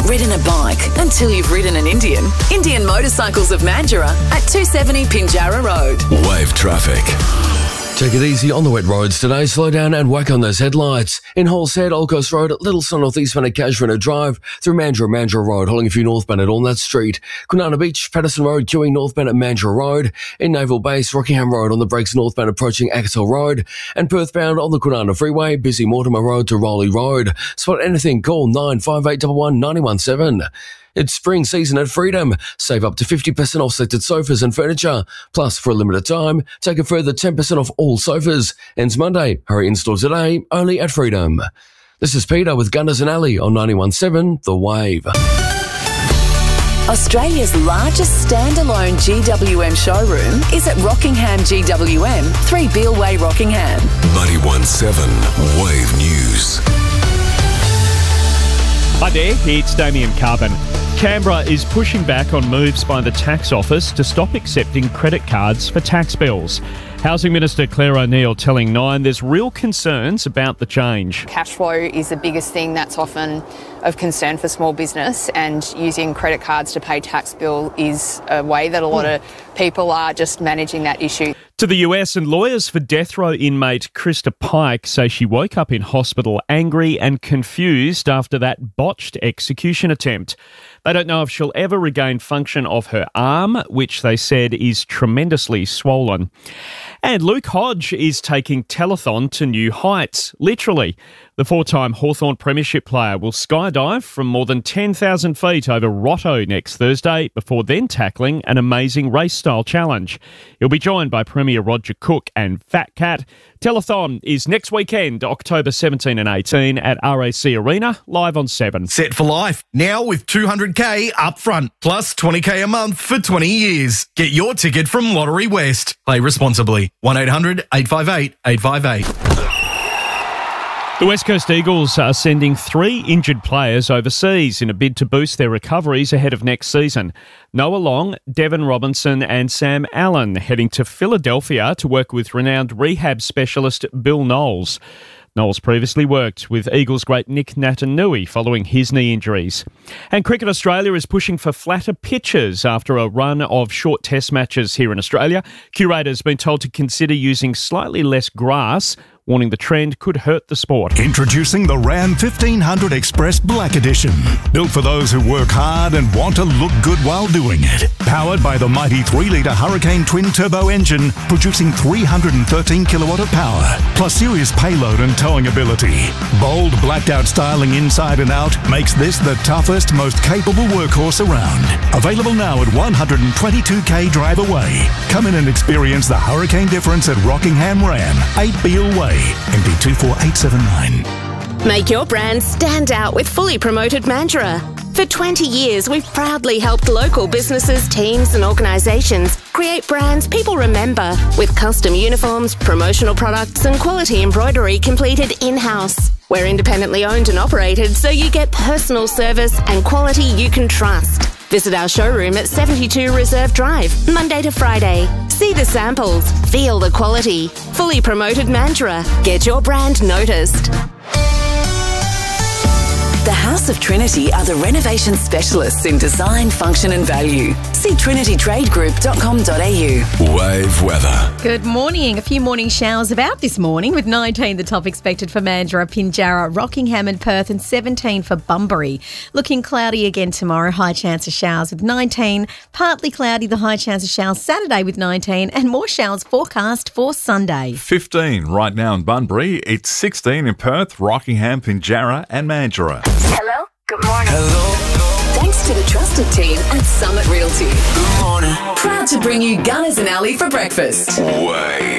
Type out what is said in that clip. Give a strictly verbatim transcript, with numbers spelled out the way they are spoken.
ridden a bike until you've ridden an Indian. Indian Motorcycles of Mandurah at two seventy Pinjarra Road. Wave traffic. Take it easy on the wet roads today. Slow down and whack on those headlights. In Halshead, Old Coast Road, Littlestone northeastbound at Casuarina Drive, through Mandurah, Mandurah Road, holding a few northbound at Walnut Street. Kwinana Beach, Patterson Road, queuing northbound at Mandurah Road. In Naval Base, Rockingham Road on the brakes northbound approaching Axel Road. And Perthbound on the Kwinana Freeway, busy Mortimer Road to Rowley Road. Spot anything, call nine five eight one one nine one seven. It's spring season at Freedom. Save up to fifty percent off selected sofas and furniture. Plus, for a limited time, take a further ten percent off all sofas. Ends Monday. Hurry in-store today, only at Freedom. This is Peter with Gunners and Alley on ninety-one point seven The Wave. Australia's largest standalone G W M showroom is at Rockingham G W M, three Beale Way, Rockingham. ninety-one point seven Wave News. Hi there, it's Damien Carbon. Canberra is pushing back on moves by the tax office to stop accepting credit cards for tax bills. Housing Minister Claire O'Neil telling Nine there's real concerns about the change. Cash flow is the biggest thing that's often of concern for small business, and using credit cards to pay tax bill is a way that a lot of people are just managing that issue. To the U S, and lawyers for death row inmate Krista Pike say she woke up in hospital angry and confused after that botched execution attempt. They don't know if she'll ever regain function of her arm, which they said is tremendously swollen. And Luke Hodge is taking telethon to new heights, literally. The four-time Hawthorn Premiership player will skydive from more than ten thousand feet over Rotto next Thursday before then tackling an amazing race-style challenge. He'll be joined by Premier Roger Cook and Fat Cat. Telethon is next weekend, October seventeenth and eighteenth at R A C Arena, live on seven. Set for life, now with two hundred k up front, plus twenty k a month for twenty years. Get your ticket from Lottery West. Play responsibly. one eight hundred eight five eight eight five eight. The West Coast Eagles are sending three injured players overseas in a bid to boost their recoveries ahead of next season. Noah Long, Devon Robinson and Sam Allen heading to Philadelphia to work with renowned rehab specialist Bill Knowles. Knowles previously worked with Eagles great Nick Natanui following his knee injuries. And Cricket Australia is pushing for flatter pitches after a run of short test matches here in Australia. Curators have been told to consider using slightly less grass, warning the trend could hurt the sport. Introducing the Ram fifteen hundred Express Black Edition. Built for those who work hard and want to look good while doing it. Powered by the mighty three litre Hurricane twin-turbo engine, producing three hundred thirteen kilowatt of power, plus serious payload and towing ability. Bold, blacked-out styling inside and out makes this the toughest, most capable workhorse around. Available now at one hundred twenty-two k drive away. Come in and experience the Hurricane difference at Rockingham Ram, eight Beale Way. M D two four eight seven nine. Make your brand stand out with Fully Promoted Mandurah. For twenty years, we've proudly helped local businesses, teams and organisations create brands people remember with custom uniforms, promotional products and quality embroidery completed in-house. We're independently owned and operated, so you get personal service and quality you can trust. Visit our showroom at seventy-two Reserve Drive, Monday to Friday. See the samples, feel the quality. Fully Promoted Mandurah. Get your brand noticed. The House of Trinity are the renovation specialists in design, function and value. See trinity trade group dot com dot a u. Wave weather. Good morning. A few morning showers about this morning with nineteen the top expected for Mandurah, Pinjarra, Rockingham and Perth and seventeen for Bunbury. Looking cloudy again tomorrow, high chance of showers with nineteen. Partly cloudy, the high chance of showers Saturday with nineteen and more showers forecast for Sunday. fifteen right now in Bunbury. It's sixteen in Perth, Rockingham, Pinjarra and Mandurah. Hello? Good morning. Hello. Thanks to the trusted team at Summit Realty. Good morning. Proud to bring you Gunners and Alley for breakfast. Wave.